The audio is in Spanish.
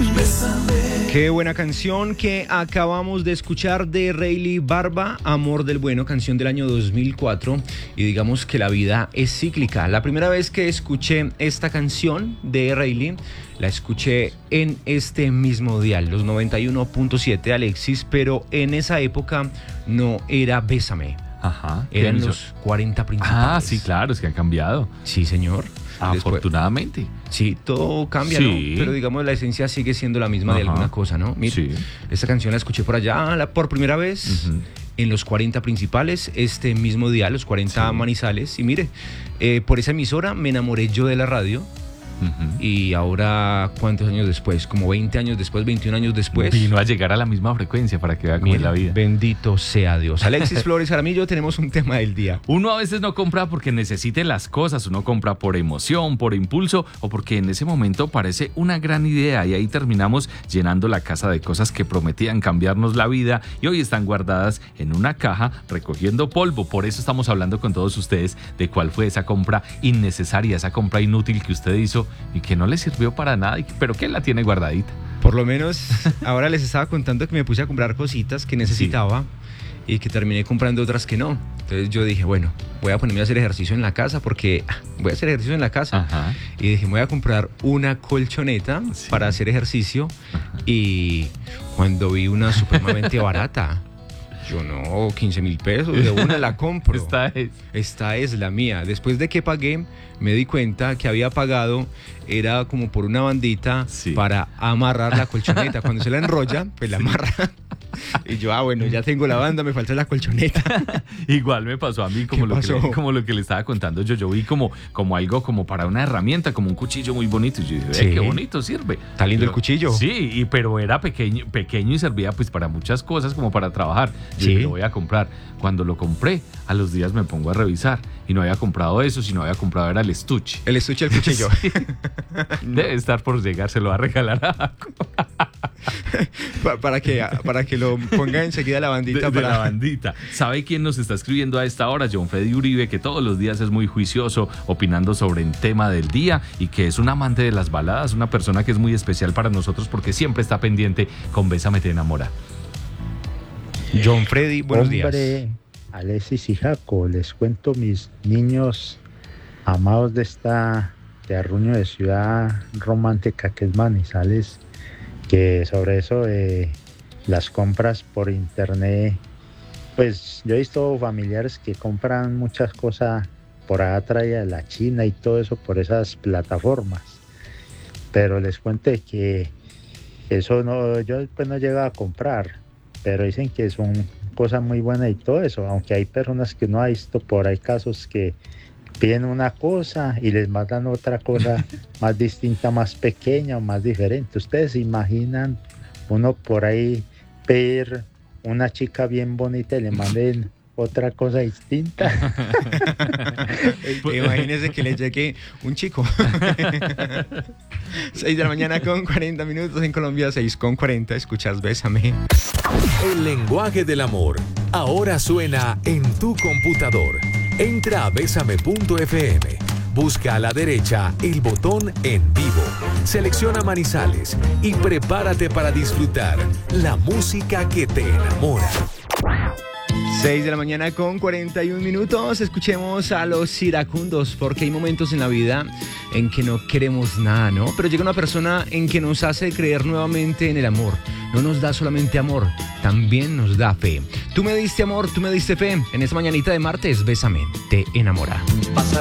Qué buena canción que acabamos de escuchar de Rayleigh Barba, Amor del Bueno, canción del año 2004. Y digamos que la vida es cíclica. La primera vez que escuché esta canción de Rayleigh, la escuché en este mismo dial, los 91.7, Alexis, pero en esa época no era Bésame. Ajá. Eran los 40 principales. Ah, sí, claro, es que han cambiado. Sí, señor. Afortunadamente. Después, sí, todo cambia, sí, ¿no? Pero digamos la esencia sigue siendo la misma. Ajá. De alguna cosa, ¿no? Mira, sí. Esta canción la escuché por allá por primera vez en los 40 principales, este mismo día, los 40 Manizales. Y mire, por esa emisora me enamoré yo de la radio. Y ahora, ¿cuántos años después? Como 20 años después, 21 años después. Vino a llegar a la misma frecuencia para que vea cómo es la vida. Bendito sea Dios. Alexis Flores Jaramillo, tenemos un tema del día. Uno a veces no compra porque necesite las cosas, uno compra por emoción, por impulso o porque en ese momento parece una gran idea y ahí terminamos llenando la casa de cosas que prometían cambiarnos la vida y hoy están guardadas en una caja recogiendo polvo. Por eso estamos hablando con todos ustedes de cuál fue esa compra innecesaria, esa compra inútil que usted hizo y que no le sirvió para nada, pero que la tiene guardadita. Por lo menos ahora les estaba contando que me puse a comprar cositas que necesitaba y que terminé comprando otras que no. Entonces yo dije, bueno, voy a ponerme a hacer ejercicio en la casa porque voy a hacer ejercicio en la casa. Ajá. Y dije, voy a comprar una colchoneta para hacer ejercicio. Y cuando vi una supremamente barata, yo no, 15,000 pesos, de una la compro. Esta es la mía. Después de que pagué, me di cuenta que había pagado, era como por una bandita para amarrar la colchoneta. Cuando se la enrolla, pues la amarra. Y yo, bueno, ya tengo la banda, me falta la colchoneta. Igual me pasó a mí, como lo que le estaba contando yo vi como algo como para una herramienta, como un cuchillo muy bonito. Y yo dije, qué bonito sirve. Está lindo el cuchillo. Sí, pero era pequeño y servía pues para muchas cosas, como para trabajar. Yo dije, lo voy a comprar. Cuando lo compré, a los días me pongo a revisar y no había comprado eso, sino había comprado era el estuche. El estuche del cuchillo. Sí. Debe estar por llegar, se lo va a regalar a para que lo ponga enseguida la bandita. De la bandita. ¿Sabe quién nos está escribiendo a esta hora? John Freddy Uribe, que todos los días es muy juicioso, opinando sobre el tema del día y que es un amante de las baladas, una persona que es muy especial para nosotros porque siempre está pendiente con Bésame te enamora. John Freddy, buenos días. Alexis y Jaco, les cuento mis niños amados de Arruño, de ciudad romántica que es Manizales, que sobre eso de las compras por internet, pues yo he visto familiares que compran muchas cosas por allá traídas de la China y todo eso por esas plataformas, pero les cuento que eso no, yo después no llego a comprar, pero dicen que son cosas muy buenas y todo eso, aunque hay personas que no ha visto, por ahí casos que piden una cosa y les mandan otra cosa más distinta, más pequeña o más diferente. ¿Ustedes se imaginan uno por ahí pedir una chica bien bonita y le manden otra cosa distinta? Imagínese que le llegue un chico. 6 de la mañana con 40 minutos en Colombia, 6:40, escuchas Bésame. El lenguaje del amor ahora suena en tu computador. Entra a Bésame.fm, busca a la derecha el botón En Vivo, selecciona Manizales y prepárate para disfrutar la música que te enamora. 6 de la mañana con 41 minutos, escuchemos a los iracundos, porque hay momentos en la vida en que no queremos nada, ¿no? Pero llega una persona en que nos hace creer nuevamente en el amor. No nos da solamente amor, también nos da fe. Tú me diste amor, tú me diste fe. En esta mañanita de martes, Bésame, te enamora. Pasa